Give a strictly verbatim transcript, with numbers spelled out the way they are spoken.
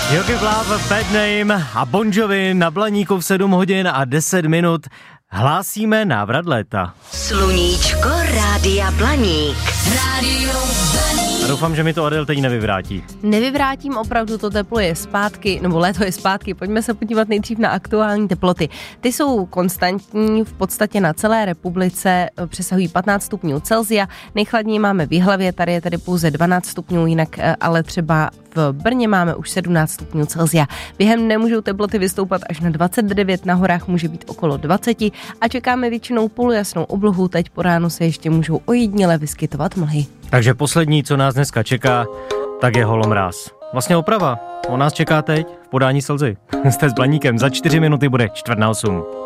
Jogi Love, Bad Name a Bon Jovi na Blaníku v sedm hodin a deset minut. Hlásíme návrat léta. Sluníčko Rádia Blaník. Rádio Blaník. A doufám, že mi to Adel teď nevyvrátí. Nevyvrátím, opravdu to teplo je zpátky, nebo léto je zpátky. Pojďme se podívat nejdřív na aktuální teploty. Ty jsou konstantní v podstatě na celé republice, přesahují patnáct stupňů Celsia. Nejchladněji máme v Jihlavě, tady je tady pouze dvanáct stupňů, jinak ale třeba v Brně máme už sedmnáct stupňů Celsia. Během dne můžou teploty vystoupat až na dvacet devět, na horách může být okolo dvacet a čekáme většinou polojasnou oblohu, teď po ránu se ještě můžou ojediněle vyskytovat mlhy. Takže poslední, co nás dneska čeká, tak je holomráz. Vlastně oprava. On nás čeká teď v podání Slzy. Jste s Blaníkem, za čtyři minuty bude čtvrt na osm.